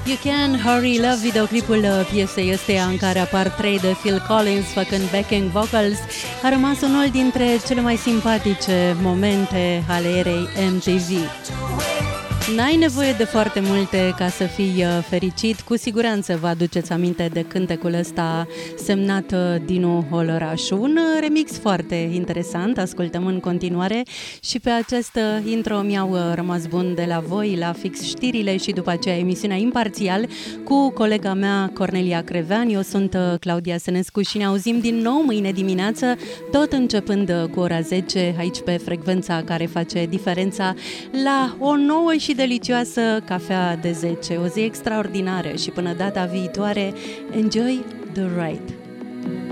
You Can Hurry Love, videoclipul piesei ăsteia în care apar 3 de Phil Collins făcând backing vocals, a rămas unul dintre cele mai simpatice momente ale erei MTV. N-ai nevoie de foarte multe ca să fii fericit. Cu siguranță vă aduceți aminte de cântecul ăsta semnat Dinu Olărașu. Un remix foarte interesant, ascultăm în continuare și pe acest intro mi-au rămas bun de la voi, la fix știrile și după aceea emisiunea Imparțial cu colega mea Cornelia Crevean. Eu sunt Claudia Sănescu și ne auzim din nou mâine dimineață, tot începând cu ora 10 aici pe frecvența care face diferența, la o nouă și delicioasă cafea de 10. O zi extraordinară și până data viitoare, enjoy the ride!